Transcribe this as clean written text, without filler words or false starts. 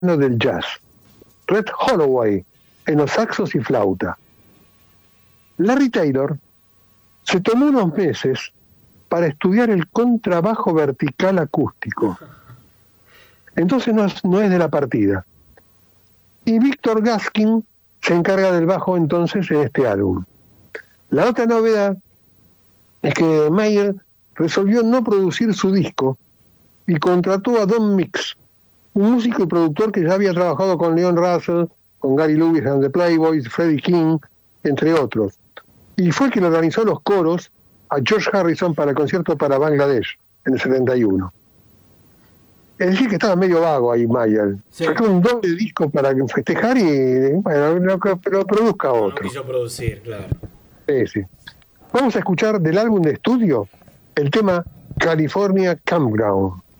del jazz, Red Holloway en los saxos y flauta. Larry Taylor se tomó unos meses para estudiar el contrabajo vertical acústico. Entonces no es de la partida. Y Víctor Gaskin se encarga del bajo entonces en este álbum. La otra novedad es que Mayer resolvió no producir su disco y contrató a Don Mix, un músico y productor que ya había trabajado con Leon Russell, con Gary Lewis and the Playboys, Freddie King, entre otros. Y fue quien organizó los coros a George Harrison para el concierto para Bangladesh en el 71. Es decir, que estaba medio vago ahí Mayer. Sí. Sacó un doble disco para festejar y bueno, lo produzca otro. No quiso producir, claro. Sí. Vamos a escuchar del álbum de estudio el tema California Campground.